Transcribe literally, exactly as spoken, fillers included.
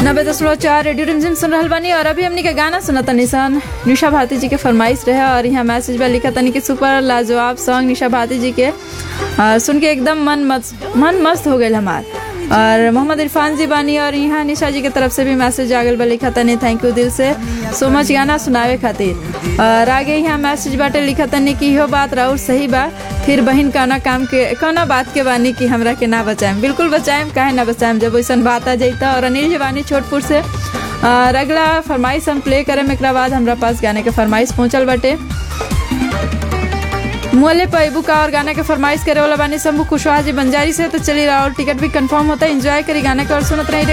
नब्बे दशमलव चार रेडियो रिमझिम सुन रहल बानी और अभी हमनी के गाना सुनत निशान निशा भारती जी के फरमाइश रहे और यहाँ मैसेज में लिखा तनी कि सुपर लाजवाब सॉन्ग निशा भारती जी के आ, सुन के एकदम मन मस्त मन मस्त हो गए हमार। और मोहम्मद इरफान जी बानी और यहाँ निशा जी के तरफ से भी मैसेज आगल बा लिखा तनी थैंक यू दिल से सो मच गाना सुनावे खातिर। और आगे यहाँ मैसेज बाटे लिखा तनी कि इहो बात राउर सही बा फिर बहन काना काम के काना बात के बानी कि हमरा के ना बचाएम। बिल्कुल बचाएम काहे ना बचाएम जब वैसन बात आ जाता। और अनिल जी बानी छोटपुर से और अगला फरमाइश हम प्ले करें एक बाद हमरा पास गाने के फरमाइश पहुंचल बाटे मुअल्ले पैबू का और गाना के फरमाइश करे वाला बानी शंभू कुशवाहा जी बंजारी से। तो चलिए और टिकट भी कंफर्म होता है एंजॉय करी गाना के और सुनत रही।